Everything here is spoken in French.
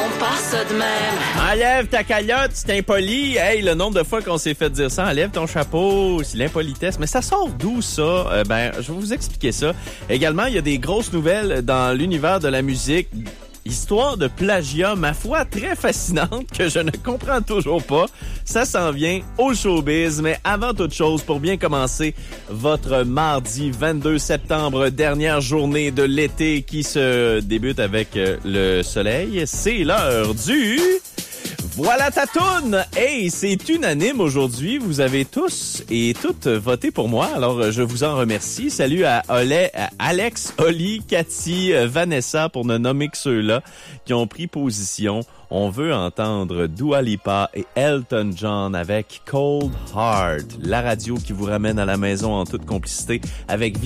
On part ça de même. Enlève ta calotte, c'est impoli. Hey, le nombre de fois qu'on s'est fait dire ça, enlève ton chapeau, c'est l'impolitesse. Mais ça sort d'où, ça? Je vais vous expliquer ça. Également, il y a des grosses nouvelles dans l'univers de la musique. Histoire de plagiat, ma foi, très fascinante, que je ne comprends toujours pas. Ça s'en vient au showbiz, mais avant toute chose, pour bien commencer votre mardi 22 septembre, dernière journée de l'été qui se débute avec le soleil, c'est l'heure du... Voilà ta toune! Hey, c'est unanime aujourd'hui. Vous avez tous et toutes voté pour moi. Alors, je vous en remercie. Salut à Alex, Oli, Cathy, Vanessa, pour ne nommer que ceux-là qui ont pris position. On veut entendre Dua Lipa et Elton John avec Cold Heart. La radio qui vous ramène à la maison en toute complicité avec